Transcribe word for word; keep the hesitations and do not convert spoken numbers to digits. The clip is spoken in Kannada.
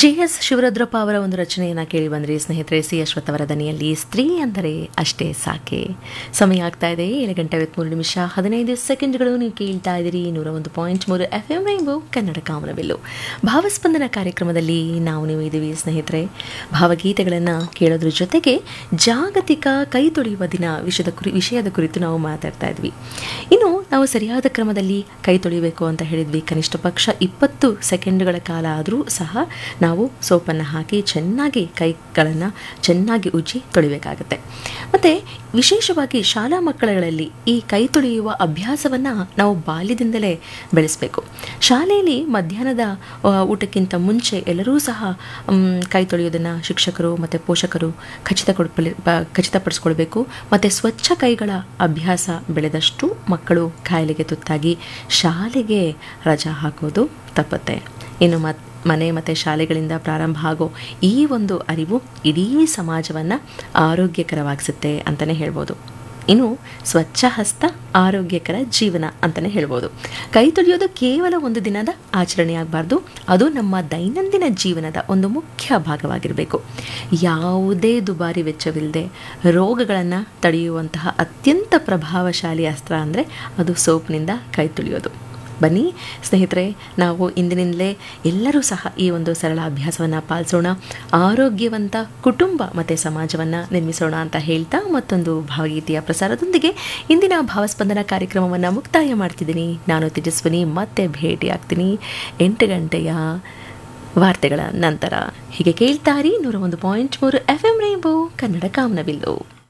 ಜೆ ಎಸ್ ಶಿವರುದ್ರಪ್ಪ ಅವರ ಒಂದು ರಚನೆಯನ್ನು ಕೇಳಿ ಬಂದ್ರಿ ಸ್ನೇಹಿತರೆ. ಸಿ ಅಶ್ವಥ್ ಅವರ ದನಿಯಲ್ಲಿ ಸ್ತ್ರೀ ಅಂದರೆ ಅಷ್ಟೇ ಸಾಕೆ. ಸಮಯ ಆಗ್ತಾ ಇದೆ ಏಳು ಗಂಟೆ ಐವತ್ಮೂರು ನಿಮಿಷ ಹದಿನೈದು ಸೆಕೆಂಡ್ಗಳು. ನೀವು ಕೇಳ್ತಾ ಇದ್ದೀರಿ ನೂರ ಒಂದು ಪಾಯಿಂಟ್ ಮೂರು ಎಫ್ ಎಂ ರೈನ್ಬೋ ಕನ್ನಡ ಕಾಮನಬಿಲ್ಲು ಭಾವಸ್ಪಂದನ ಕಾರ್ಯಕ್ರಮದಲ್ಲಿ ನಾವು ನೀವು ಇದ್ದೀವಿ ಸ್ನೇಹಿತರೆ. ಭಾವಗೀತೆಗಳನ್ನು ಕೇಳೋದ್ರ ಜೊತೆಗೆ ಜಾಗತಿಕ ಕೈ ತೊಳೆಯುವ ದಿನ ವಿಷಯದ ಕುರಿ ವಿಷಯದ ಕುರಿತು ನಾವು ಮಾತಾಡ್ತಾ ಇದ್ವಿ. ಇನ್ನು ನಾವು ಸರಿಯಾದ ಕ್ರಮದಲ್ಲಿ ಕೈ ತೊಳಿಬೇಕು ಅಂತ ಹೇಳಿದ್ವಿ. ಕನಿಷ್ಠ ಪಕ್ಷ ಇಪ್ಪತ್ತು ಸೆಕೆಂಡ್ಗಳ ಕಾಲ ಆದರೂ ಸಹ ನಾವು ಸೋಪನ್ನು ಹಾಕಿ ಚೆನ್ನಾಗಿ ಕೈಗಳನ್ನು ಚೆನ್ನಾಗಿ ಉಜ್ಜಿ ತೊಳಿಬೇಕಾಗತ್ತೆ. ಮತ್ತು ವಿಶೇಷವಾಗಿ ಶಾಲಾ ಮಕ್ಕಳುಗಳಲ್ಲಿ ಈ ಕೈ ತೊಳೆಯುವ ಅಭ್ಯಾಸವನ್ನು ನಾವು ಬಾಲ್ಯದಿಂದಲೇ ಬೆಳೆಸಬೇಕು. ಶಾಲೆಯಲ್ಲಿ ಮಧ್ಯಾಹ್ನದ ಊಟಕ್ಕಿಂತ ಮುಂಚೆ ಎಲ್ಲರೂ ಸಹ ಕೈ ತೊಳೆಯೋದನ್ನು ಶಿಕ್ಷಕರು ಮತ್ತು ಪೋಷಕರು ಖಚಿತ ಖಚಿತಪಡಿಸ್ಕೊಳ್ಬೇಕು. ಮತ್ತು ಸ್ವಚ್ಛ ಕೈಗಳ ಅಭ್ಯಾಸ ಬೆಳೆದಷ್ಟು ಮಕ್ಕಳು ಕಾಯಿಲೆಗೆ ತುತ್ತಾಗಿ ಶಾಲೆಗೆ ರಜಾ ಹಾಕೋದು ತಪ್ಪತ್ತೆ. ಇನ್ನು ಮತ್ ಮನೆ ಮತ್ತು ಶಾಲೆಗಳಿಂದ ಪ್ರಾರಂಭ ಆಗೋ ಈ ಒಂದು ಅರಿವು ಇಡೀ ಸಮಾಜವನ್ನು ಆರೋಗ್ಯಕರವಾಗಿಸುತ್ತೆ ಅಂತಲೇ ಹೇಳ್ಬೋದು. ಇನ್ನು ಸ್ವಚ್ಛ ಹಸ್ತ ಆರೋಗ್ಯಕರ ಜೀವನ ಅಂತಲೇ ಹೇಳ್ಬೋದು. ಕೈ ತೊಳೆಯೋದು ಕೇವಲ ಒಂದು ದಿನದ ಆಚರಣೆ ಆಗಬಾರ್ದು, ಅದು ನಮ್ಮ ದೈನಂದಿನ ಜೀವನದ ಒಂದು ಮುಖ್ಯ ಭಾಗವಾಗಿರಬೇಕು. ಯಾವುದೇ ದುಬಾರಿ ವೆಚ್ಚವಿಲ್ಲದೆ ರೋಗಗಳನ್ನು ತಡೆಯುವಂತಹ ಅತ್ಯಂತ ಪ್ರಭಾವಶಾಲಿ ಅಸ್ತ್ರ ಅಂದರೆ ಅದು ಸೋಪ್ನಿಂದ ಕೈ ತೊಳೆಯೋದು. ಬನ್ನಿ ಸ್ನೇಹಿತರೆ, ನಾವು ಇಂದಿನಿಂದಲೇ ಎಲ್ಲರೂ ಸಹ ಈ ಒಂದು ಸರಳ ಅಭ್ಯಾಸವನ್ನು ಪಾಲಿಸೋಣ. ಆರೋಗ್ಯವಂತ ಕುಟುಂಬ ಮತ್ತು ಸಮಾಜವನ್ನು ನಿರ್ಮಿಸೋಣ ಅಂತ ಹೇಳ್ತಾ ಮತ್ತೊಂದು ಭಾವಗೀತೆಯ ಪ್ರಸಾರದೊಂದಿಗೆ ಇಂದಿನ ಭಾವಸ್ಪಂದನ ಕಾರ್ಯಕ್ರಮವನ್ನು ಮುಕ್ತಾಯ ಮಾಡ್ತಿದ್ದೀನಿ. ನಾನು ತೇಜಸ್ವಿನಿ. ಮತ್ತೆ ಭೇಟಿಯಾಗ್ತೀನಿ ಎಂಟು ಗಂಟೆಯ ವಾರ್ತೆಗಳ ನಂತರ. ಹೀಗೆ ಕೇಳ್ತಾರಿ ನೂರ ಒಂದು ಪಾಯಿಂಟ್ ಮೂರು ಎಫ್ ಎಂ ರೈನ್ಬೋ ಕನ್ನಡ ಕಾಮನಬಿಲ್ಲು.